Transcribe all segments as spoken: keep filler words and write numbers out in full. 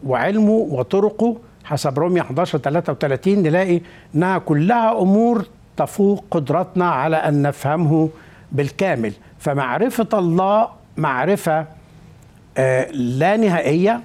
وعلمه وطرقه حسب رومية احد عشر ثلاثة وثلاثين نلاقي انها كلها امور تفوق قدرتنا على ان نفهمه بالكامل. فمعرفة الله معرفة آه لا نهائية،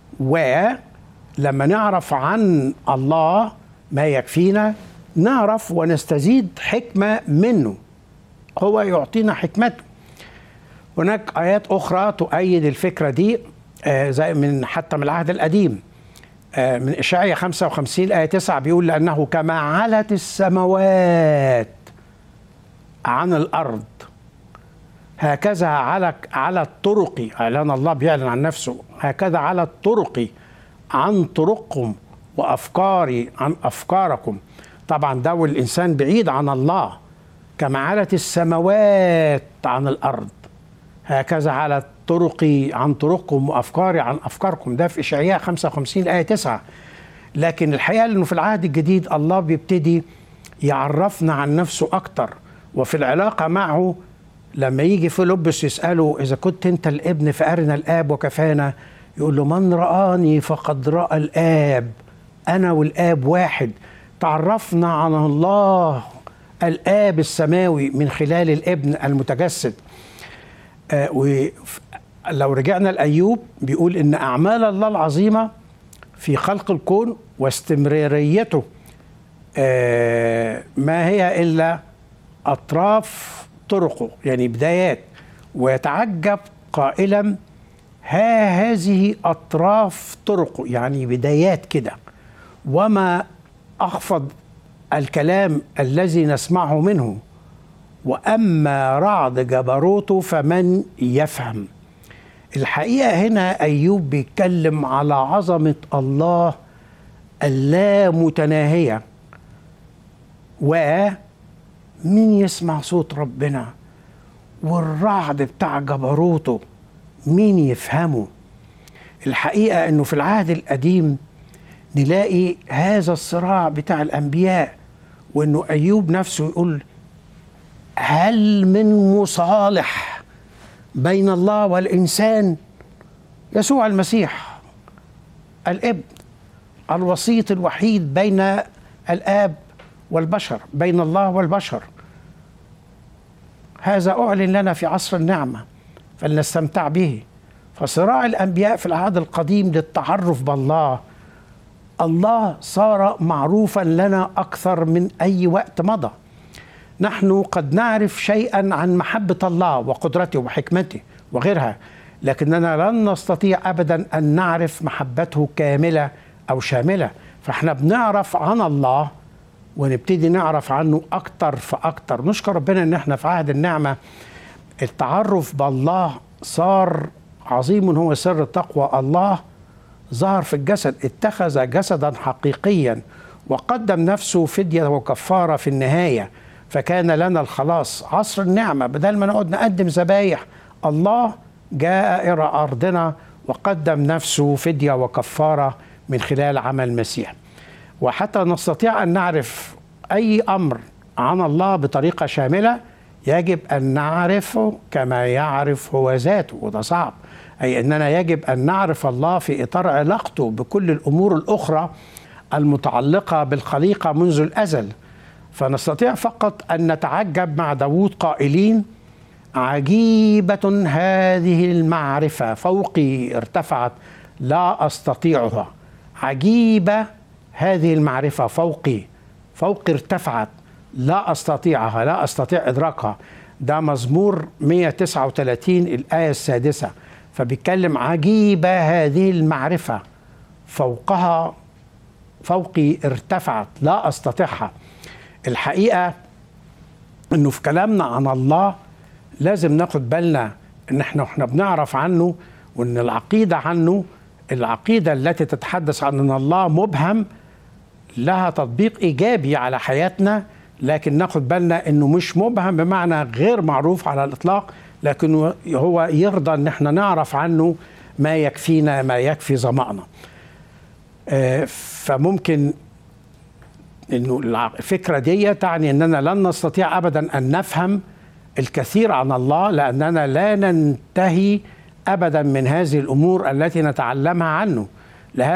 ولما نعرف عن الله ما يكفينا نعرف ونستزيد حكمة منه، هو يعطينا حكمته. هناك آيات أخرى تؤيد الفكرة دي آه زي من حتى من العهد القديم، آه من إشعياء خمسة وخمسين آية تسعة بيقول لأنه كما علت السماوات عن الأرض هكذا على على الطرق، اعلان الله بيعلن عن نفسه، هكذا على الطرق عن طرقكم وافكاري عن افكاركم. طبعا ده والانسان بعيد عن الله. كما علت السماوات عن الارض هكذا على الطرق عن طرقكم وافكاري عن افكاركم، ده في اشعياء خمسة وخمسين آية تسعة. لكن الحقيقه انه في العهد الجديد الله بيبتدي يعرفنا عن نفسه اكتر، وفي العلاقه معه لما يجي فيلبس يسأله إذا كنت أنت الابن فأرنا الآب وكفانا، يقول له من رآني فقد رأى الآب، أنا والآب واحد. تعرفنا عن الله الآب السماوي من خلال الابن المتجسد. آه ولو رجعنا لأيوب بيقول إن أعمال الله العظيمة في خلق الكون واستمراريته آه ما هي إلا أطراف طرقه، يعني بدايات، ويتعجب قائلا ها هذه أطراف طرقه، يعني بدايات كده، وما أخفض الكلام الذي نسمعه منه، وأما رعد جبروته فمن يفهم. الحقيقة هنا أيوب بيتكلم على عظمة الله اللامتناهية، و مين يسمع صوت ربنا والرعد بتاع جبروته مين يفهمه. الحقيقة انه في العهد القديم نلاقي هذا الصراع بتاع الانبياء، وانه ايوب نفسه يقول هل من مصالح بين الله والانسان؟ يسوع المسيح الابن الوسيط الوحيد بين الاب والبشر، بين الله والبشر. هذا أعلن لنا في عصر النعمة فلنستمتع به. فصراع الأنبياء في العهد القديم للتعرف بالله، الله صار معروفا لنا أكثر من أي وقت مضى. نحن قد نعرف شيئا عن محبة الله وقدرته وحكمته وغيرها، لكننا لن نستطيع أبدا أن نعرف محبته كاملة أو شاملة. فإحنا بنعرف عن الله ونبتدي نعرف عنه أكتر فأكتر. نشكر ربنا إن احنا في عهد النعمة التعرف بالله صار عظيم، هو سر التقوى. الله ظهر في الجسد، اتخذ جسدا حقيقيا وقدم نفسه فدية وكفارة في النهاية، فكان لنا الخلاص. عصر النعمة بدل ما نقعد نقدم ذبايح، الله جاء إلى أرضنا وقدم نفسه فدية وكفارة من خلال عمل المسيح. وحتى نستطيع أن نعرف أي أمر عن الله بطريقة شاملة يجب أن نعرفه كما يعرف هو ذاته، وده صعب. أي أننا يجب أن نعرف الله في إطار علاقته بكل الأمور الأخرى المتعلقة بالخليقة منذ الأزل. فنستطيع فقط أن نتعجب مع داود قائلين عجيبة هذه المعرفة فوقي ارتفعت لا أستطيعها. عجيبة هذه المعرفة فوقي، فوقي ارتفعت لا أستطيعها، لا أستطيع إدراكها. ده مزمور مئة وتسعة وثلاثين الآية السادسة. فبيتكلم عجيبة هذه المعرفة فوقها، فوقي ارتفعت لا أستطيعها. الحقيقة إنه في كلامنا عن الله لازم ناخد بالنا إن إحنا إحنا بنعرف عنه، وإن العقيدة عنه، العقيدة التي تتحدث عن أن الله مبهم لها تطبيق إيجابي على حياتنا، لكن ناخد بالنا إنه مش مبهم بمعنى غير معروف على الإطلاق، لكن هو يرضى إن احنا نعرف عنه ما يكفينا، ما يكفي ظمأنا. فممكن إنه الفكرة دي تعني أننا لن نستطيع أبدا أن نفهم الكثير عن الله، لأننا لا ننتهي أبدا من هذه الأمور التي نتعلمها عنه.